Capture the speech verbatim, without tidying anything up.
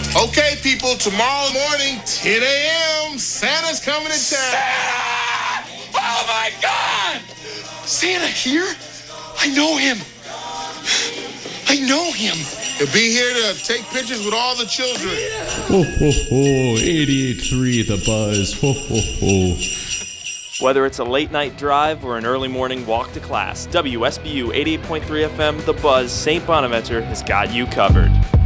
Okay, people, tomorrow morning, ten a.m., Santa's coming to town. Santa! Oh, my God! Santa here? I know him. I know him. He'll be here to take pictures with all the children. Ho, ho, ho. eighty-eight point three The Buzz. Ho, ho, ho. Whether it's a late-night drive or an early morning walk to class, W S B U eighty-eight point three F M, The Buzz, Saint Bonaventure has got you covered.